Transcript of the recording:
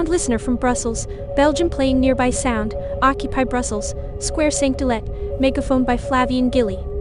Sound listener from Brussels, Belgium playing nearby sound, Occupy Brussels, Square Saint Delet, Megaphone by Flavien Gilly.